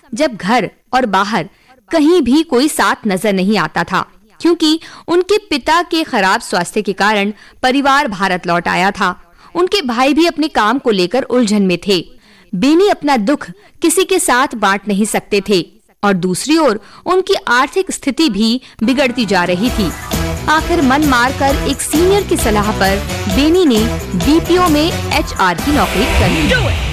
जब घर और बाहर कहीं भी कोई साथ नजर नहीं आता था, क्योंकि उनके पिता के खराब स्वास्थ्य के कारण परिवार भारत लौट आया था। उनके भाई भी अपने काम को लेकर उलझन में थे। बेनी अपना दुख किसी के साथ बांट नहीं सकते थे और दूसरी ओर उनकी आर्थिक स्थिति भी बिगड़ती जा रही थी। आखिर मन मारकर एक सीनियर की सलाह पर बेनी ने बीपीओ में एचआर की नौकरी कर ली।